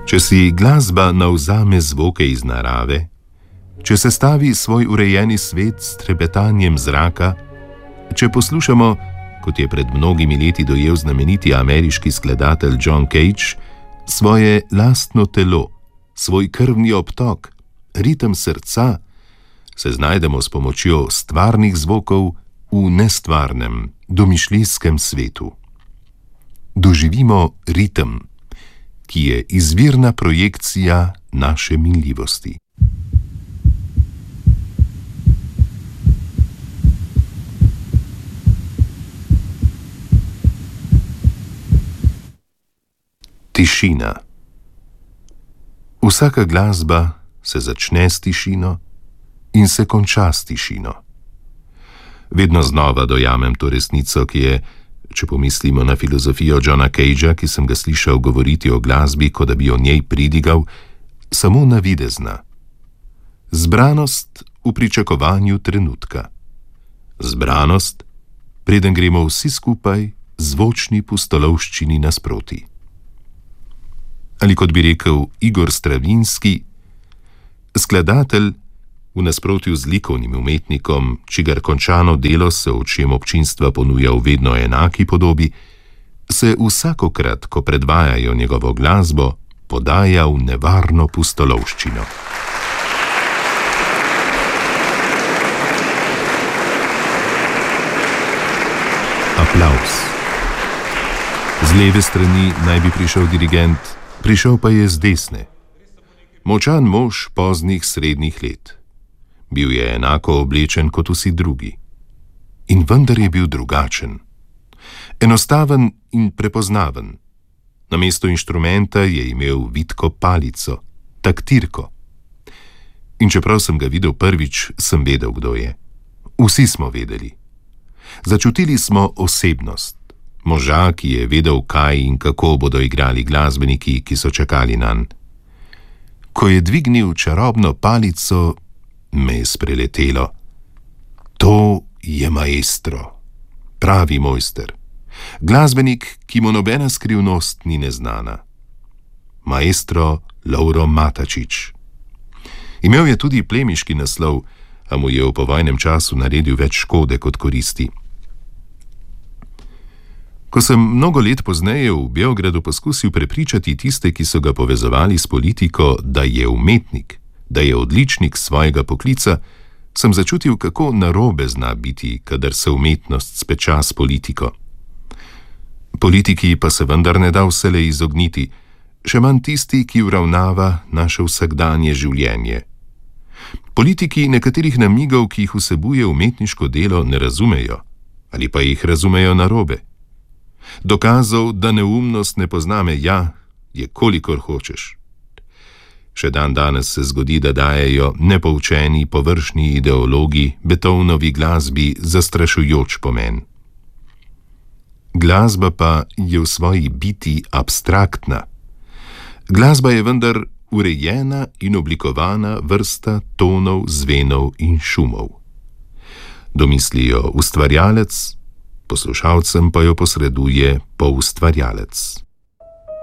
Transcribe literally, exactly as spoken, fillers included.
Če si glasba navzame zvoke iz narave, če sestavi svoj urejeni svet s trebetanjem zraka, če poslušamo, kot je pred mnogimi leti dojel znameniti ameriški skladatelj John Cage, svoje lastno telo, svoj krvni obtok, ritem srca, se znajdemo s pomočjo stvarnih zvokov v nestvarnem, domišljijskem svetu. Doživimo ritem, ki je izvirna projekcija naše minljivosti. Tišina. Vsaka glasba se začne s tišino in se konča s tišino. Vedno znova dojamem to resnico, ki je, če pomislimo na filozofijo Johna Cagea, ki sem ga slišal govoriti o glasbi, kot da bi o njej pridigal, samo navidezna. Zbranost v pričakovanju trenutka. Zbranost, preden gremo vsi skupaj zvočni pustolovščini nasproti. Ali kot bi rekel Igor Stravinski, skladatelj, v nasprotju z likovnim umetnikom, čigar končano delo se očem občinstva ponuja v vedno enaki podobi, se vsakokrat, ko predvajajo njegovo glasbo, podaja v nevarno pustolovščino. Aplavz. Z leve strani naj bi prišel dirigent, prišel pa je z desne. Močan mož poznih srednjih let. Bil je enako oblečen kot vsi drugi. In vendar je bil drugačen. Enostaven in prepoznaven. Namesto inštrumenta je imel vitko palico, taktirko. In čeprav sem ga videl prvič, sem vedel, kdo je. Vsi smo vedeli. Začutili smo osebnost. Moža, ki je vedel, kaj in kako bodo igrali glasbeniki, ki so čakali nanj. Ko je dvignil čarobno palico, me je spreletelo. To je maestro, pravi mojster. Glasbenik, ki mu nobena skrivnost ni neznana. Maestro Lovro Matačič. Imel je tudi plemiški naslov, a mu je v povojnem času naredil več škode kot koristi. Ko sem mnogo let pozneje v Beogradu poskusil prepričati tiste, ki so ga povezovali s politiko, da je umetnik, da je odličnik svojega poklica, sem začutil, kako narobe zna biti, kadar se umetnost speča s politiko. Politiki pa se vendar ne da vselej izogniti, še manj tisti, ki uravnava naše vsakdanje življenje. Politiki nekaterih namigov, ki jih vsebuje umetniško delo, ne razumejo, ali pa jih razumejo narobe. Dokazov, da neumnost ne pozna meja, je kolikor hočeš. Še dan danes se zgodi, da dajejo nepoučeni, površni ideologi Beethovnovi glasbi zastrašujoč pomen. Glasba pa je v svoji biti abstraktna. Glasba je vendar urejena in oblikovana vrsta tonov, zvenov in šumov. Domislijo ustvarjalec, poslušalcem pa jo posreduje poustvarjalec.